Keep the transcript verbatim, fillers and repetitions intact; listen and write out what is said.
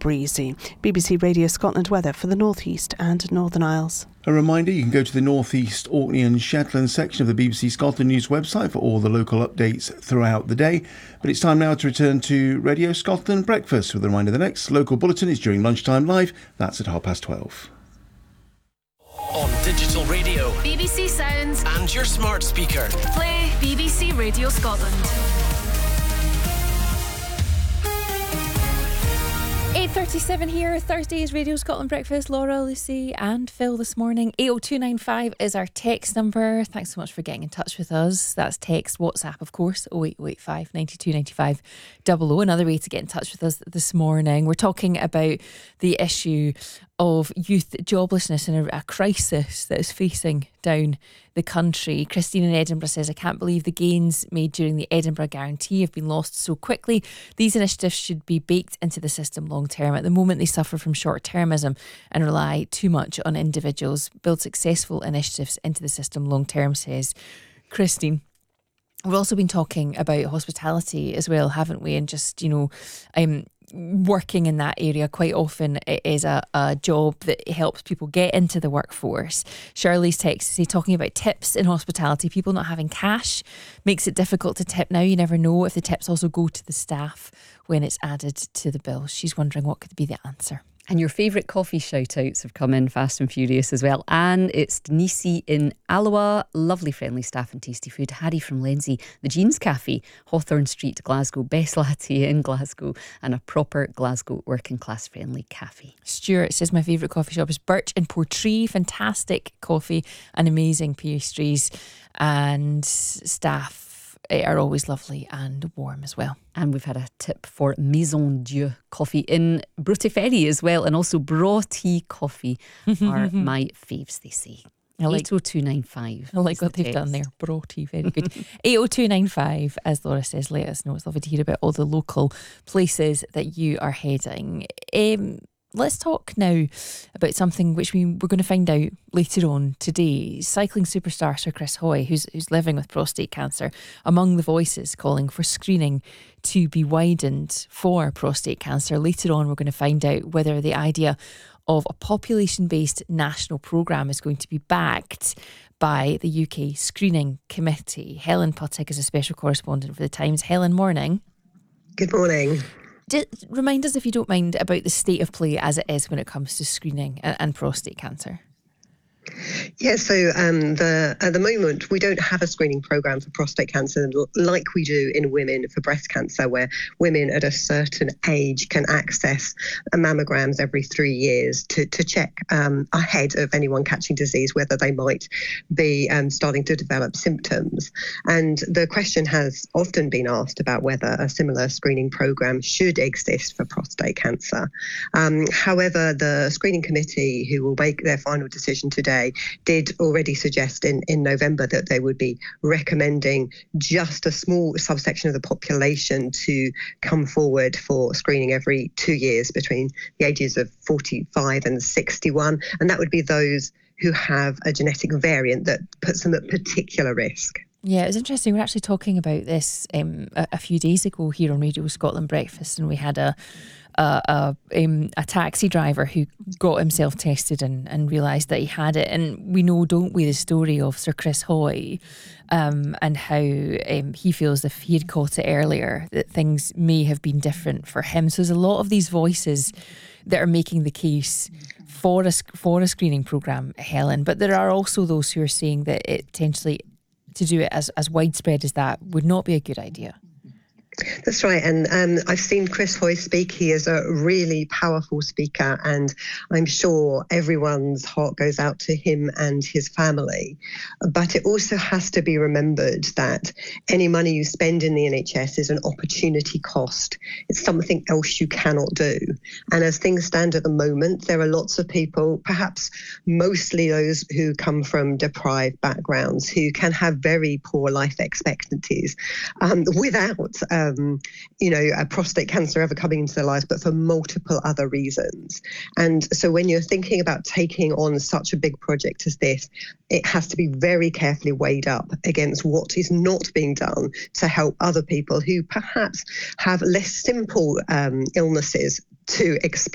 breezy. B B C Radio Scotland weather for the North East and Northern Isles. A reminder, you can go to the North East, Orkney and Shetland section of the B B C Scotland News website for all the local updates throughout the day. But it's time now to return to Radio Scotland Breakfast with a reminder the next local bulletin is during lunchtime live. That's at half past twelve. On digital radio, B B C Sounds and your smart speaker. Play B B C Radio Scotland. eight thirty-seven here, Thursday's Radio Scotland Breakfast. Laura, Lucy and Phil this morning. eight oh two nine five is our text number. Thanks so much for getting in touch with us. That's text, WhatsApp of course, oh eight oh eight five, nine two nine five, double oh. Another way to get in touch with us this morning. We're talking about the issue of youth joblessness and a, a crisis that is facing down the country. Christine in Edinburgh says, I can't believe the gains made during the Edinburgh Guarantee have been lost so quickly. These initiatives should be baked into the system long term. At the moment they suffer from short-termism and rely too much on individuals. Build successful initiatives into the system long term, says Christine. We've also been talking about hospitality as well, haven't we? And just, you know, um, working in that area quite often it is a, a job that helps people get into the workforce. Shirley's text is talking about tips in hospitality. People not having cash makes it difficult to tip now. You never know if the tips also go to the staff when it's added to the bill. She's wondering what could be the answer. And your favourite coffee shout-outs have come in fast and furious as well. Anne, it's Denise in Alloa, lovely friendly staff and tasty food. Harry from Lenzie, the Jeans Cafe, Hawthorne Street, Glasgow, best latte in Glasgow, and a proper Glasgow working class friendly cafe. Stuart says my favourite coffee shop is Birch and Portree, fantastic coffee and amazing pastries, and staff are always lovely and warm as well. And we've had a tip for Maison Dieu coffee in Broteferry as well, and also Braw Tea coffee are my faves, they say. I like, eight oh two nine five. I like what the they've text. done there. Braw Tea, very good. eight oh two nine five, as Laura says, let us know. It's lovely to hear about all the local places that you are heading. Um, Let's talk now about something which we, we're going to find out later on today. Cycling superstar Sir Chris Hoy, who's, who's living with prostate cancer, among the voices calling for screening to be widened for prostate cancer. Later on, we're going to find out whether the idea of a population-based national programme is going to be backed by the U K Screening Committee. Helen Puttick is a special correspondent for The Times. Helen, morning. Good morning. Just remind us, if you don't mind, about the state of play as it is when it comes to screening and, and prostate cancer. Yeah, so um, the, at the moment, we don't have a screening programme for prostate cancer like we do in women for breast cancer, where women at a certain age can access mammograms every three years to, to check um, ahead of anyone catching disease whether they might be um, starting to develop symptoms. And the question has often been asked about whether a similar screening programme should exist for prostate cancer. Um, however, the screening committee, who will make their final decision today, did already suggest in, in November that they would be recommending just a small subsection of the population to come forward for screening every two years between the ages of forty-five and sixty-one. And that would be those who have a genetic variant that puts them at particular risk. Yeah, it was interesting. We were actually talking about this um, a, a few days ago here on Radio Scotland Breakfast, and we had a a, a, um, a taxi driver who got himself tested and, and realised that he had it. And we know, don't we, the story of Sir Chris Hoy um, and how um, he feels if he had caught it earlier that things may have been different for him. So there's a lot of these voices that are making the case for a, for a screening programme, Helen, but there are also those who are saying that it potentially, to do it as, as widespread as that, would not be a good idea. That's right. And um, I've seen Chris Hoy speak. He is a really powerful speaker, and I'm sure everyone's heart goes out to him and his family. But it also has to be remembered that any money you spend in the N H S is an opportunity cost. It's something else you cannot do. And as things stand at the moment, there are lots of people, perhaps mostly those who come from deprived backgrounds, who can have very poor life expectancies um, without um, Um, you know, a prostate cancer ever coming into their lives, but for multiple other reasons. And so when you're thinking about taking on such a big project as this, it has to be very carefully weighed up against what is not being done to help other people who perhaps have less simple um, illnesses to explore.